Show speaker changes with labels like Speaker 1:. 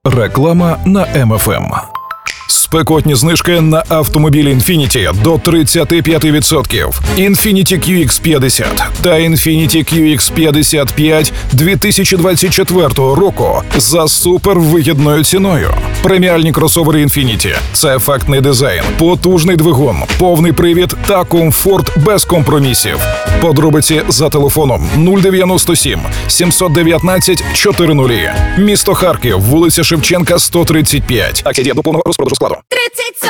Speaker 1: Реклама на МФМ. Спекотні знижки на автомобіль Infiniti до 35%. Infiniti QX50 та Infiniti QX55 2024 року за супервигідною ціною. Преміальні кросовери Infiniti – це ефектний дизайн, потужний двигун, повний привід та комфорт без компромісів. Подробиці за телефоном 097 719 400. Місто Харків, вулиця Шевченка, 135. Акція діє до повного розпродажу складу.
Speaker 2: 30